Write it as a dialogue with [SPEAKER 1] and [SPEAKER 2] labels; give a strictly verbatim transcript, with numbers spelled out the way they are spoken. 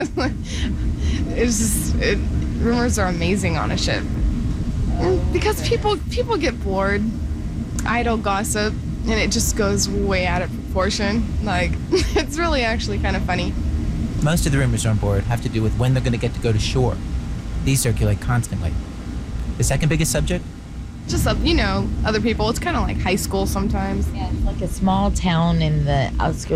[SPEAKER 1] It's just, it, rumors are amazing on a ship. Because people people get bored, idle gossip, and it just goes way out of proportion. Like, it's really actually kind of funny.
[SPEAKER 2] Most of the rumors on board have to do with when they're going to get to go to shore. These circulate constantly. The second biggest subject?
[SPEAKER 1] Just, uh, you know, other people. It's kind of like high school sometimes.
[SPEAKER 3] Yeah, it's like a small town in the outskirts